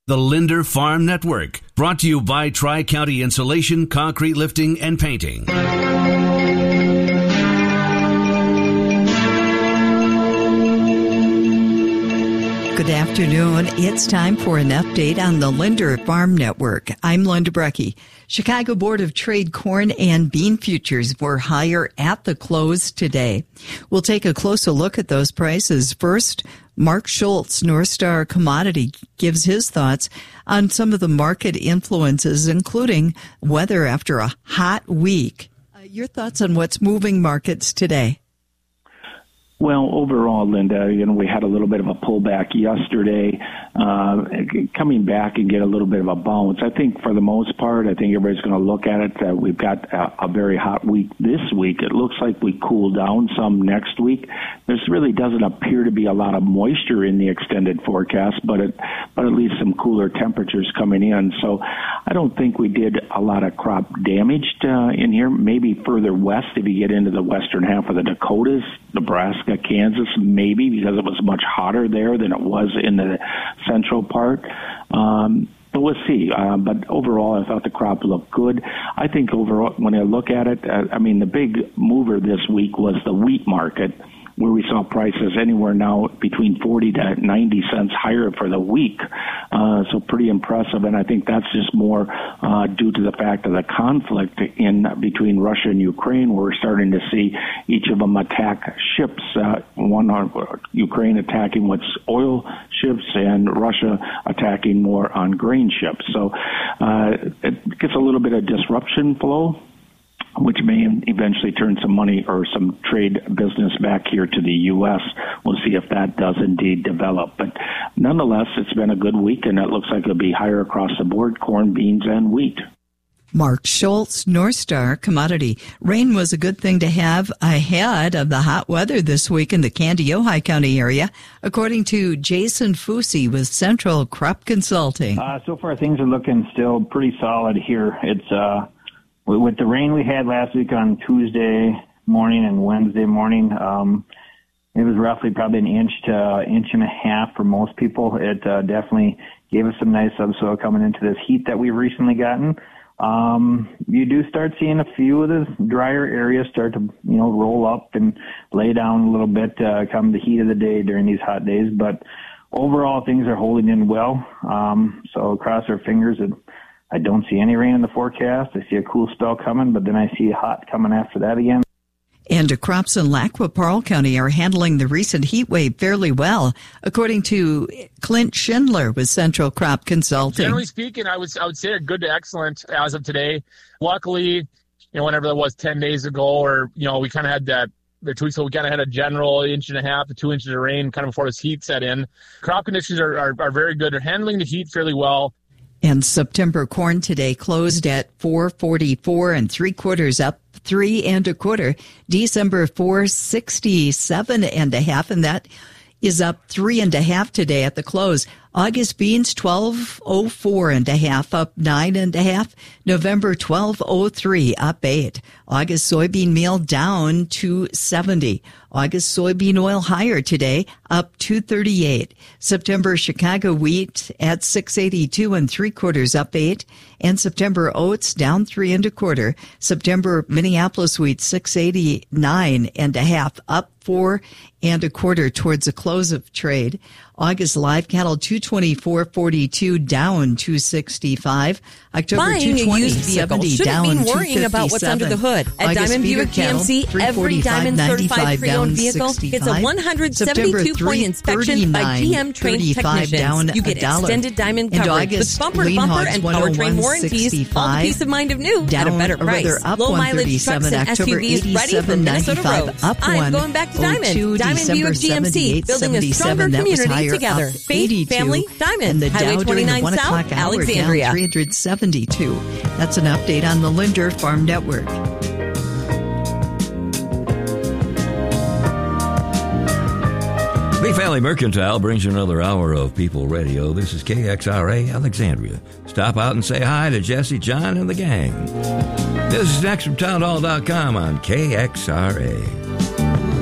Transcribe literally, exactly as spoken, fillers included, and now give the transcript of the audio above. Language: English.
The Linder Farm Network, brought to you by Tri-County Insulation, Concrete Lifting, and Painting. Good afternoon. It's time for an update on the Linder Farm Network. I'm Linda Brecky. Chicago Board of Trade corn and bean futures were higher at the close today. We'll take a closer look at those prices. First, Mark Schultz, North Star Commodity, gives his thoughts on some of the market influences, including weather after a hot week. Uh, your thoughts on what's moving markets today? Well, overall, Linda, you know, we had a little bit of a pullback yesterday, uh, coming back and get a little bit of a bounce. I think for the most part, I think everybody's going to look at it that we've got a, a very hot week this week. It looks like we cool down some next week. There really doesn't appear to be a lot of moisture in the extended forecast, but it, but at least some cooler temperatures coming in. So I don't think we did a lot of crop damage uh, in here. Maybe further west, if you get into the western half of the Dakotas, Nebraska, Kansas, maybe, because it was much hotter there than it was in the central part. Um, but we'll see. Uh, but overall, I thought the crop looked good. I think overall, when I look at it, uh, I mean, the big mover this week was the wheat market, where we saw prices anywhere now between forty to ninety cents higher for the week. Uh, so pretty impressive. And I think that's just more uh, due to the fact of the conflict in between Russia and Ukraine, where we're starting to see each of them attack ships. Uh, one on Ukraine attacking what's oil ships and Russia attacking more on grain ships. So uh, it gets a little bit of disruption flow, which may eventually turn some money or some trade business back here to the U S. We'll see if that does indeed develop. But nonetheless, it's been a good week, and it looks like it'll be higher across the board, corn, beans, and wheat. Mark Schultz, North Star Commodity. Rain was a good thing to have ahead of the hot weather this week in the Candy-Ojai County area, according to Jason Fusi with Central Crop Consulting. Uh, so far, things are looking still pretty solid here. It's uh With the rain we had last week on Tuesday morning and Wednesday morning, um, it was roughly probably an inch to uh, inch and a half for most people. It uh, definitely gave us some nice subsoil coming into this heat that we've recently gotten. Um, you do start seeing a few of the drier areas start to, you know, roll up and lay down a little bit uh, come the heat of the day during these hot days. But overall, things are holding in well. Um, so cross our fingers that I don't see any rain in the forecast. I see a cool spell coming, but then I see hot coming after that again. And crops in Lackawanna County are handling the recent heat wave fairly well, according to Clint Schindler with Central Crop Consulting. Generally speaking, I would I would say they're good to excellent as of today. Luckily, you know, whenever that was ten days ago, or you know, we kind of had that. Or two weeks ago, we kind of had a general inch and a half to two inches of rain kind of before this heat set in. Crop conditions are are, are very good. They're handling the heat fairly well. And September corn today closed at four forty-four and three quarters, up three and a quarter. December four sixty-seven and a half, and that is up three and a half today at the close. August beans twelve oh four and a half, up nine and a half. November twelve oh three, up eight. August soybean meal down two seventy. August soybean oil higher today, up two thirty-eight. September Chicago wheat at six eighty-two and three quarters, up eight. And September oats down three and a quarter. September Minneapolis wheat six eighty-nine and a half, up four and a quarter towards the close of trade. August live cattle two twenty-four forty-two, down two sixty-five. October Buying two twenty a used vehicle seventy, shouldn't down mean worrying about what's under the hood. At August Diamond feeder Buick G M C, cattle, every Diamond certified pre-owned down vehicle gets a one hundred seventy-two point inspection by G M trained technicians. Down you get extended Diamond and coverage August, with bumper to bumper and powertrain warranties. All the peace of mind of new down, at a better price. Up Low mileage trucks and S U Vs ready for Minnesota roads. Up I'm going back to Diamond. Diamond Buick G M C, building a stronger community together. Faith, family, Diamond. And the Highway Dow during the one o'clock hour Alexandria. down three hundred seventy-two. That's an update on the Linder Farm Network. Lee Valley Mercantile brings you another hour of People Radio. This is K X R A Alexandria. Stop out and say hi to Jesse, John, and the gang. This is next from town hall dot com on K X R A.